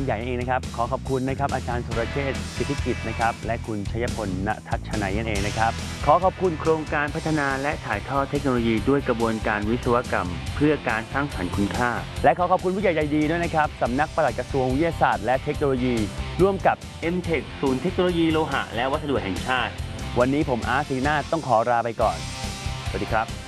ใหญ่นั่นเองนะครับขอขอบคุณนะครับอาจารย์สุรเชษฐ์สิทธิกิจนะครับและคุณชัยพล ณ ทัชนัยนั่นเองนะครับขอขอบคุณโครงการพัฒนาและถ่ายทอดเทคโนโลยีด้วยกระบวนการวิศวกรรมเพื่อการสร้างสรรค์คุณค่าและขอขอบคุณผู้ใหญ่ใจดีด้วยนะครับสำนักปลัดกระทรวงวิทยาศาสตร์และเทคโนโลยีร่วมกับ M-Tech ศูนย์เทคโนโลยีโลหะและวัสดุแห่งชาติวันนี้ผมอาร์ต ศรีนาถต้องขอลาไปก่อนสวัสดีครับ